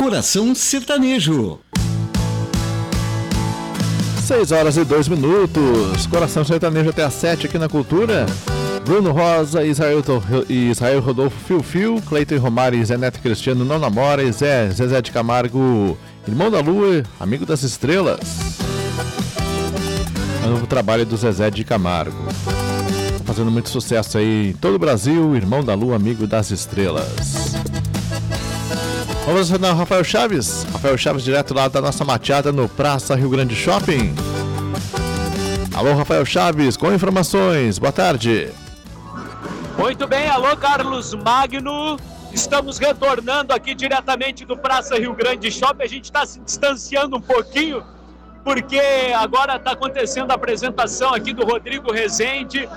Coração Sertanejo. 6h02. Coração Sertanejo até às 7 aqui na Cultura. Bruno Rosa, Israel Rodolfo Fio, Cleiton Romário e Zé Neto Cristiano Não Namora, e Zezé de Camargo, Irmão da Lua, Amigo das Estrelas. É o novo trabalho do Zezé de Camargo. Tá fazendo muito sucesso aí em todo o Brasil, Irmão da Lua, Amigo das Estrelas. Vamos acionar o Rafael Chaves. Rafael Chaves, direto lá da nossa mateada no Praça Rio Grande Shopping. Alô, Rafael Chaves, com informações. Boa tarde. Muito bem, alô Carlos Magno, estamos retornando aqui diretamente do Praça Rio Grande Shopping. A gente está se distanciando um pouquinho, porque agora está acontecendo a apresentação aqui do Rodrigo Rezende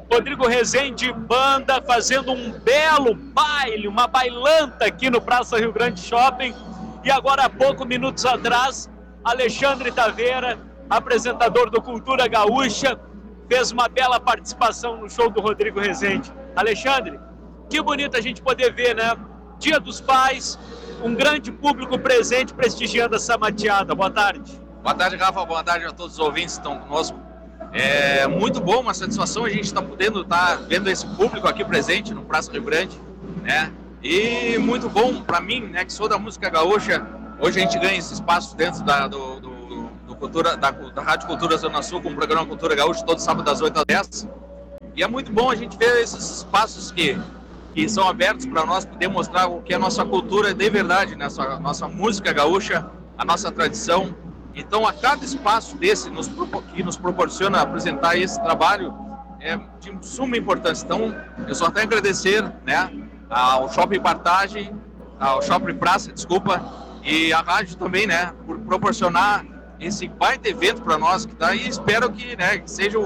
Banda, fazendo um belo baile, uma bailanta aqui no Praça Rio Grande Shopping. E agora há pouco, minutos atrás, Alexandre Taveira, apresentador do Cultura Gaúcha, fez uma bela participação no show do Rodrigo Rezende. Alexandre, que bonito a gente poder ver, né? Dia dos Pais, um grande público presente prestigiando essa mateada. Boa tarde. Boa tarde, Rafa. Boa tarde a todos os ouvintes que estão conosco. É muito bom, uma satisfação a gente estar podendo estar vendo esse público aqui presente no Praça Rio Grande, né? E muito bom para mim, né, que sou da música gaúcha. Hoje a gente ganha esse espaço dentro da Rádio Cultura Zona Sul, com o programa Cultura Gaúcha, todo sábado das 8 às 10. E é muito bom a gente ver esses espaços que são abertos para nós poder mostrar o que é a nossa cultura de verdade, né? Nossa música gaúcha, a nossa tradição. Então, a cada espaço desse que nos proporciona apresentar esse trabalho é de suma importância. Então, eu só tenho a agradecer, né, ao Shopping Partage, ao Shopping Praça, e à rádio também, né, por proporcionar esse baita evento para nós que tá, e espero que, né, que seja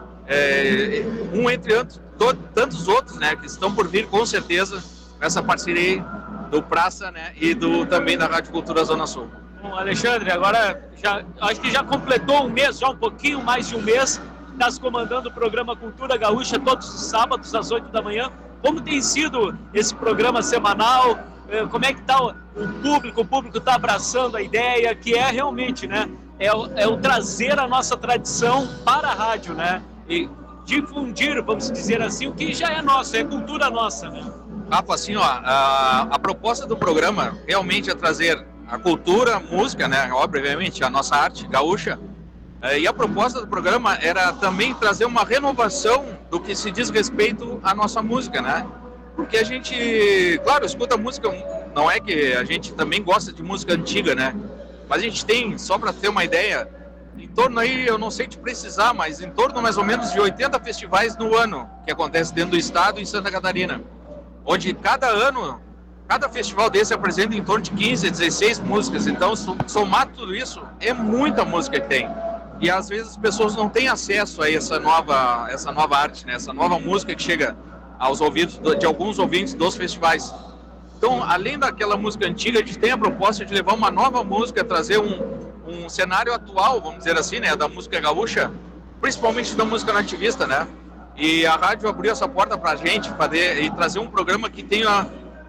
um entre tantos outros, né, que estão por vir com certeza nessa parceria do Praça, né, e também da Rádio Cultura Zona Sul. Bom, Alexandre, agora acho que já completou um mês, já um pouquinho mais de um mês, está comandando o programa Cultura Gaúcha todos os sábados às 8 da manhã. Como tem sido esse programa semanal? Como é que está o público? O público está abraçando a ideia, que é realmente, né, é o trazer a nossa tradição para a rádio, né? E difundir, vamos dizer assim, o que já é nosso, é cultura nossa, né? Rafa, assim, ó, a proposta do programa realmente é trazer a cultura, a música, né, obviamente, a nossa arte gaúcha, e a proposta do programa era também trazer uma renovação do que se diz respeito à nossa música, né? Porque a gente, claro, escuta música, não é que a gente também gosta de música antiga, né? Mas a gente tem, só para ter uma ideia, em torno aí, eu não sei te precisar, mas em torno mais ou menos de 80 festivais no ano que acontece dentro do estado em Santa Catarina, onde cada festival desse apresenta em torno de 15, 16 músicas. Então, somar tudo isso, é muita música que tem. E às vezes as pessoas não têm acesso a essa nova arte, né? Essa nova música que chega aos ouvidos de alguns ouvintes dos festivais. Então, além daquela música antiga, a gente tem a proposta de levar uma nova música, trazer um cenário atual, vamos dizer assim, né, da música gaúcha, principalmente da música nativista, né? E a rádio abriu essa porta pra gente fazer e trazer um programa que tenha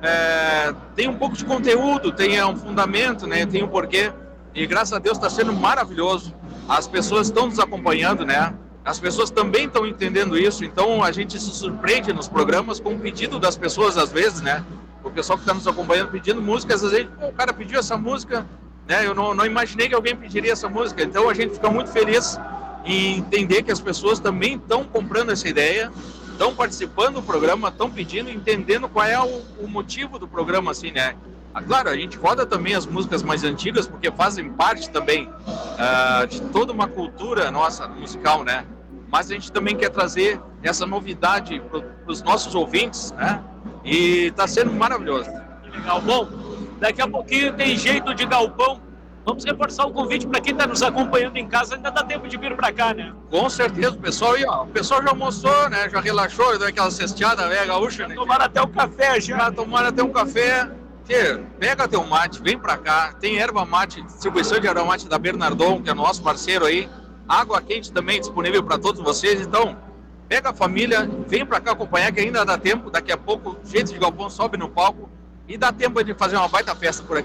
tem um pouco de conteúdo, tem um fundamento, né? Tem um porquê. E graças a Deus está sendo maravilhoso. As pessoas estão nos acompanhando, né? As pessoas também estão entendendo isso. Então a gente se surpreende nos programas com o pedido das pessoas, às vezes, né? O pessoal que está nos acompanhando pedindo músicas, às vezes, o cara pediu essa música, né? Eu não imaginei que alguém pediria essa música. Então a gente fica muito feliz em entender que as pessoas também estão comprando essa ideia, estão participando do programa, estão pedindo, entendendo qual é o motivo do programa, assim, né? Claro, a gente roda também as músicas mais antigas, porque fazem parte também de toda uma cultura nossa musical, né? Mas a gente também quer trazer essa novidade para os nossos ouvintes, né? E está sendo maravilhoso. Legal. Bom, daqui a pouquinho tem jeito de galpão. Vamos reforçar o convite para quem está nos acompanhando em casa, ainda dá tempo de vir para cá, né? Com certeza, o pessoal já almoçou, né? Já relaxou, deu aquela cesteada, né, gaúcha, né? Tomaram até o café já. Tomaram até um café. Pega teu mate, vem pra cá. Tem erva mate, distribuição de erva mate da Bernardon, que é nosso parceiro aí. Água quente também disponível para todos vocês. Então, pega a família, vem pra cá acompanhar, que ainda dá tempo. Daqui a pouco, Jeito de Galpão sobe no palco e dá tempo de fazer uma baita festa por aqui.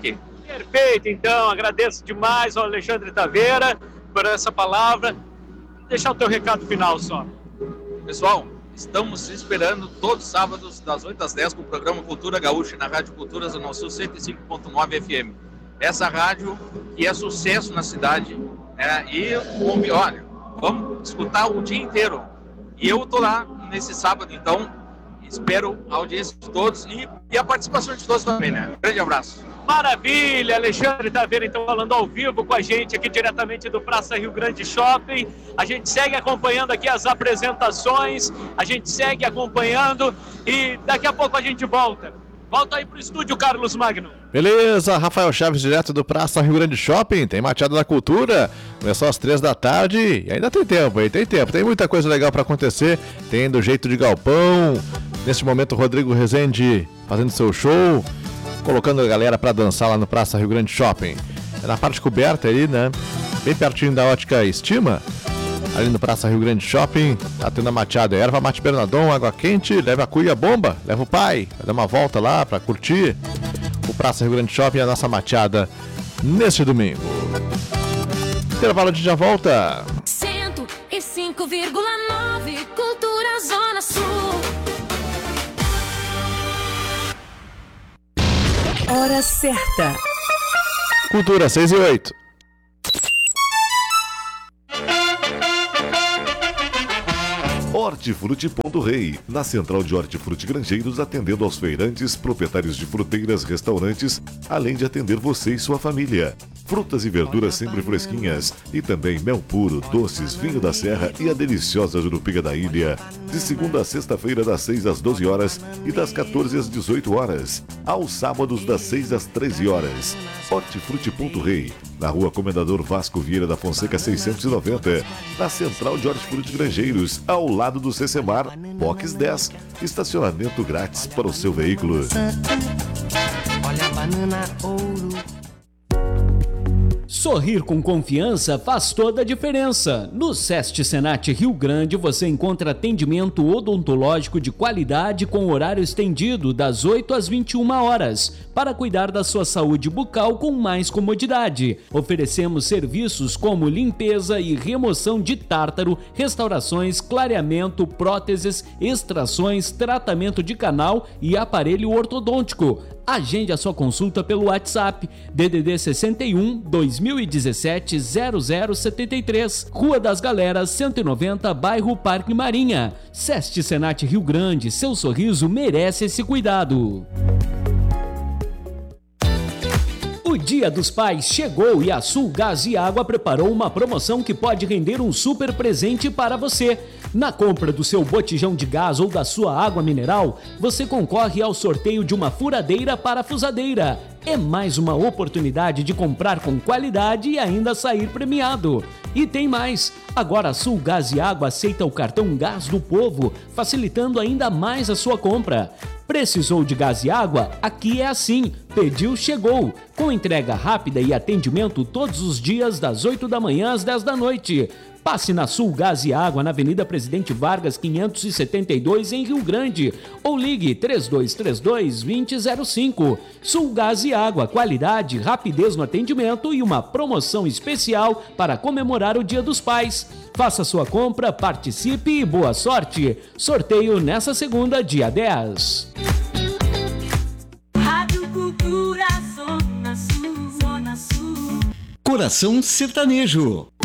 Perfeito, então, agradeço demais ao Alexandre Taveira por essa palavra. Deixar o teu recado final só. Pessoal, estamos esperando todos os sábados, das 8 às 10, com o programa Cultura Gaúcha, na Rádio Cultura Zona Sul 105.9 FM. Essa rádio que é sucesso na cidade, e olha, vamos escutar o dia inteiro. E eu tô lá nesse sábado, então espero a audiência de todos e a participação de todos também, né? Grande abraço. Maravilha, Alexandre Taveira, então, falando ao vivo com a gente aqui diretamente do Praça Rio Grande Shopping. A gente segue acompanhando aqui as apresentações, a gente segue acompanhando e daqui a pouco a gente volta. Volta aí pro estúdio, Carlos Magno. Beleza, Rafael Chaves, direto do Praça Rio Grande Shopping. Tem Mateada da Cultura, começou às 3 da tarde e ainda tem tempo, tem muita coisa legal para acontecer. Tem do jeito de galpão. Neste momento, o Rodrigo Rezende fazendo seu show, colocando a galera para dançar lá no Praça Rio Grande Shopping. É na parte coberta ali, né? Bem pertinho da Ótica Estima. Ali no Praça Rio Grande Shopping, tá tendo a mateada, erva mate Bernadon, água quente, leva a cuia bomba, leva o pai, vai dar uma volta lá pra curtir o Praça Rio Grande Shopping e a nossa mateada neste domingo. Intervalo, de já volta. 105,9 Cultura Zona Sul. Hora certa. Cultura 6 e 8. Hortifruti.rei, na central de Hortifruti Grangeiros, atendendo aos feirantes, proprietários de fruteiras, restaurantes, além de atender você e sua família. Frutas e verduras sempre fresquinhas e também mel puro, doces, vinho da serra e a deliciosa jurupiga da ilha. De segunda a sexta-feira, das 6 às 12 horas e das 14 às 18 horas. Aos sábados, das 6 às 13 horas. Hortifruti.rei, na rua Comendador Vasco Vieira da Fonseca 690, na central de Hortifruti Grangeiros, ao lado do Cecemar, Box 10, estacionamento grátis para o seu veículo. Olha a banana ouro. Sorrir com confiança faz toda a diferença. No SEST Senat Rio Grande você encontra atendimento odontológico de qualidade com horário estendido das 8 às 21 horas para cuidar da sua saúde bucal com mais comodidade. Oferecemos serviços como limpeza e remoção de tártaro, restaurações, clareamento, próteses, extrações, tratamento de canal e aparelho ortodôntico. Agende a sua consulta pelo WhatsApp DDD 61 2017 0073, Rua das Galeras 190, bairro Parque Marinha. SEST Senat Rio Grande, seu sorriso merece esse cuidado. O Dia dos Pais chegou e a Sul Gás e Água preparou uma promoção que pode render um super presente para você. Na compra do seu botijão de gás ou da sua água mineral, você concorre ao sorteio de uma furadeira parafusadeira. É mais uma oportunidade de comprar com qualidade e ainda sair premiado. E tem mais! Agora a Sul Gás e Água aceita o cartão Gás do Povo, facilitando ainda mais a sua compra. Precisou de gás e água? Aqui é assim. Pediu, chegou. Com entrega rápida e atendimento todos os dias das 8 da manhã às 10 da noite. Passe na Sul Gás e Água, na Avenida Presidente Vargas 572, em Rio Grande. Ou ligue 3232-2005. Sul Gás e Água, qualidade, rapidez no atendimento e uma promoção especial para comemorar o Dia dos Pais. Faça sua compra, participe e boa sorte. Sorteio nessa segunda, dia 10. Rádio Cultura Zona Sul, Zona Sul. Coração Sertanejo.